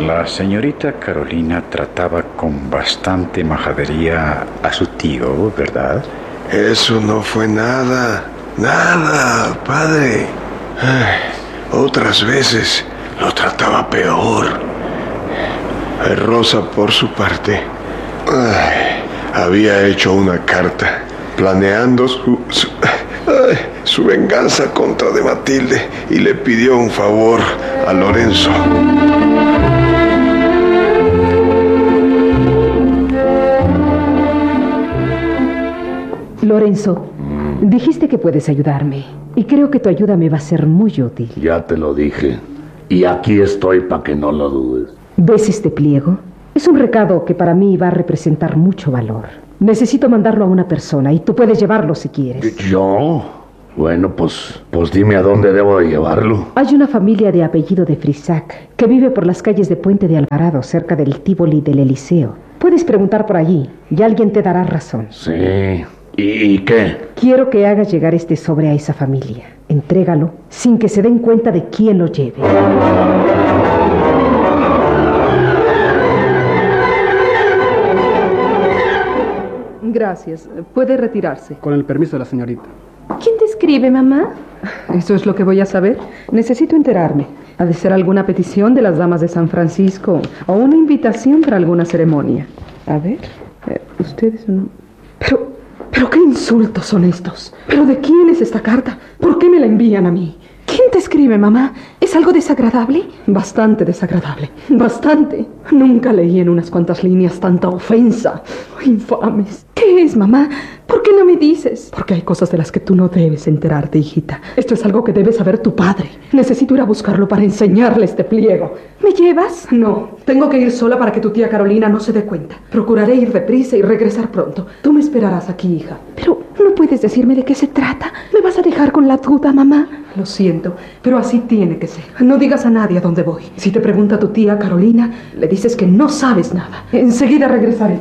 La señorita Carolina trataba con bastante majadería a su tío, ¿verdad? Eso no fue nada, padre. Otras veces lo trataba peor. Rosa, por su parte, había hecho una carta planeando su venganza contra de Matilde y le pidió un favor a Lorenzo. Lorenzo, dijiste que puedes ayudarme y creo que tu ayuda me va a ser muy útil. Ya te lo dije y aquí estoy para que no lo dudes. ¿Ves este pliego? Es un recado que para mí va a representar mucho valor. Necesito mandarlo a una persona y tú puedes llevarlo si quieres. ¿Yo? Bueno, pues dime a dónde debo de llevarlo. Hay una familia de apellido de Frisac que vive por las calles de Puente de Alvarado, cerca del Tívoli del Eliseo. Puedes preguntar por allí y alguien te dará razón. Sí. ¿Y qué? Quiero que hagas llegar este sobre a esa familia. Entrégalo sin que se den cuenta de quién lo lleve. Gracias. Puede retirarse. Con el permiso de la señorita. ¿Quién te escribe, mamá? ¿Eso es lo que voy a saber? Necesito enterarme. Ha de ser alguna petición de las damas de San Francisco o una invitación para alguna ceremonia. A ver, ustedes son... ¿Pero qué insultos son estos? ¿Pero de quién es esta carta? ¿Por qué me la envían a mí? ¿Quién te escribe, mamá? ¿Es algo desagradable? Bastante desagradable. Bastante. Nunca leí en unas cuantas líneas tanta ofensa. Infames. ¿Qué es, mamá? ¿Por qué no me dices? Porque hay cosas de las que tú no debes enterarte, hijita. Esto es algo que debe saber tu padre. Necesito ir a buscarlo para enseñarle este pliego. ¿Me llevas? No. Tengo que ir sola para que tu tía Carolina no se dé cuenta. Procuraré ir deprisa y regresar pronto. Tú me esperarás aquí, hija. Pero ¿no puedes decirme de qué se trata? ¿Me vas a dejar con la duda, mamá? Lo siento, pero así tiene que ser. No digas a nadie a dónde voy. Si te pregunta tu tía Carolina, le dices que no sabes nada. Enseguida regresaré.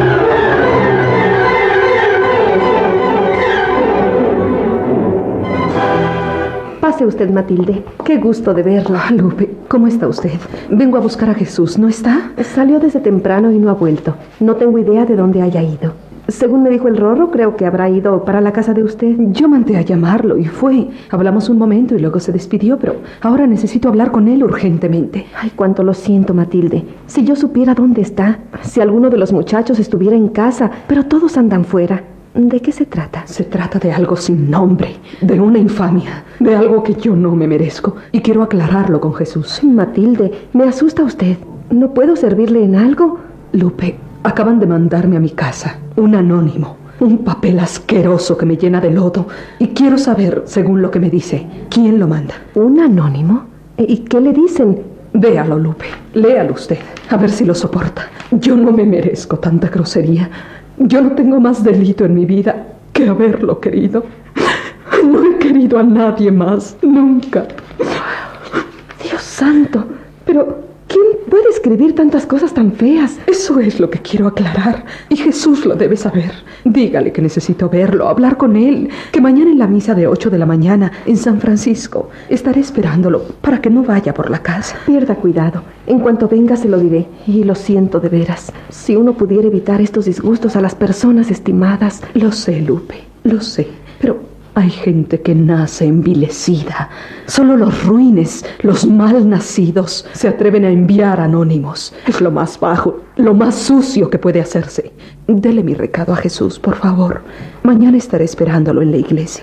Pase usted, Matilde. Qué gusto de verla. Lupe, ¿cómo está usted? Vengo a buscar a Jesús, ¿no está? Salió desde temprano y no ha vuelto. No tengo idea de dónde haya ido. Según me dijo el Rorro, creo que habrá ido para la casa de usted. Yo mandé a llamarlo y fue. Hablamos un momento y luego se despidió, pero ahora necesito hablar con él urgentemente. Ay, cuánto lo siento, Matilde. Si yo supiera dónde está, si alguno de los muchachos estuviera en casa, pero todos andan fuera. ¿De qué se trata? Se trata de algo sin nombre, de una infamia, de algo que yo no me merezco y quiero aclararlo con Jesús. Matilde, me asusta usted. ¿No puedo servirle en algo? Lupe, acaban de mandarme a mi casa un anónimo, un papel asqueroso que me llena de lodo y quiero saber, según lo que me dice, quién lo manda. ¿Un anónimo? ¿Y qué le dicen? Véalo, Lupe, léalo usted, a ver si lo soporta. Yo no me merezco tanta grosería. Yo no tengo más delito en mi vida que haberlo querido. No he querido a nadie más, nunca. Dios santo, pero ¿quién puede escribir tantas cosas tan feas? Eso es lo que quiero aclarar, y Jesús lo debe saber. Dígale que necesito verlo, hablar con él, que mañana en la misa de 8 de la mañana en San Francisco estaré esperándolo para que no vaya por la casa. Pierda cuidado. En cuanto venga se lo diré. Y lo siento de veras. Si uno pudiera evitar estos disgustos a las personas estimadas. Lo sé, Lupe, lo sé, pero hay gente que nace envilecida. Solo los ruines, los mal nacidos, se atreven a enviar anónimos. Es lo más bajo, lo más sucio que puede hacerse. Dele mi recado a Jesús, por favor. Mañana estaré esperándolo en la iglesia.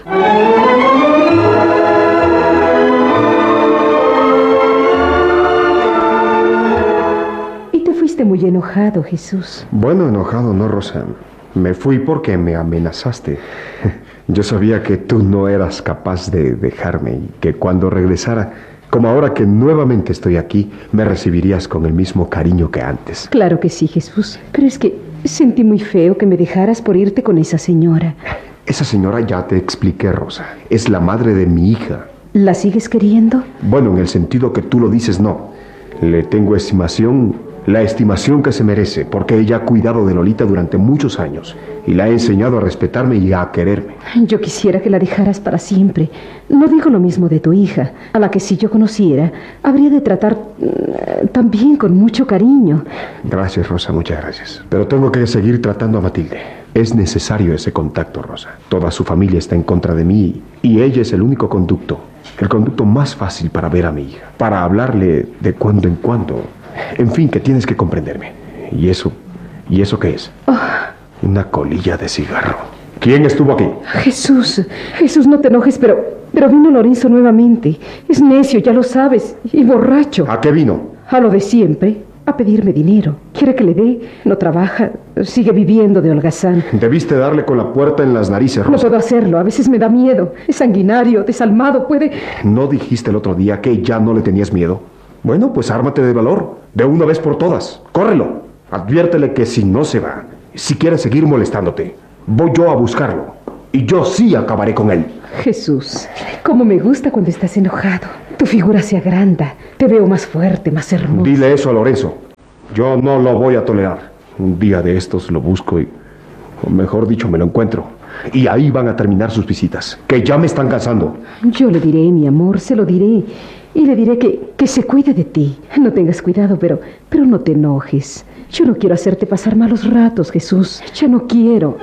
Muy enojado, Jesús. Bueno, enojado no, Rosa. Me fui porque me amenazaste. Yo sabía que tú no eras capaz de dejarme y que cuando regresara, como ahora que nuevamente estoy aquí, me recibirías con el mismo cariño que antes. Claro que sí, Jesús. Pero es que sentí muy feo que me dejaras por irte con esa señora. Esa señora ya te expliqué, Rosa. Es la madre de mi hija. ¿La sigues queriendo? Bueno, en el sentido que tú lo dices, no. Le tengo estimación... La estimación que se merece, porque ella ha cuidado de Lolita durante muchos años y la ha enseñado a respetarme y a quererme. Yo quisiera que la dejaras para siempre. No digo lo mismo de tu hija, a la que si yo conociera, habría de tratar también con mucho cariño. Gracias, Rosa, muchas gracias. Pero tengo que seguir tratando a Matilde. Es necesario ese contacto, Rosa. Toda su familia está en contra de mí y ella es el único conducto, el conducto más fácil para ver a mi hija, para hablarle de cuando en cuando. En fin, que tienes que comprenderme. ¿Y eso qué es? Una colilla de cigarro. ¿Quién estuvo aquí? Jesús, no te enojes, pero vino Lorenzo nuevamente. Es necio, ya lo sabes, y borracho. ¿A qué vino? A lo de siempre, a pedirme dinero. Quiere que le dé, no trabaja, sigue viviendo de holgazán. Debiste darle con la puerta en las narices, No Rosa. puedo hacerlo, a veces me da miedo. Es sanguinario, desalmado, puede... ¿No dijiste el otro día que ya no le tenías miedo? Bueno, pues ármate de valor. De una vez por todas. Córrelo. Adviértele que si no se va, si quiere seguir molestándote, voy yo a buscarlo. Y yo sí acabaré con él. Jesús, cómo me gusta cuando estás enojado. Tu figura se agranda, te veo más fuerte, más hermoso. Dile eso a Lorenzo. Yo no lo voy a tolerar. Un día de estos lo busco y, o mejor dicho, me lo encuentro. Y ahí van a terminar sus visitas, que ya me están cansando. Yo le diré, mi amor, se lo diré. Y le diré que se cuide de ti. No tengas cuidado, pero no te enojes. Yo no quiero hacerte pasar malos ratos, Jesús. Ya no quiero.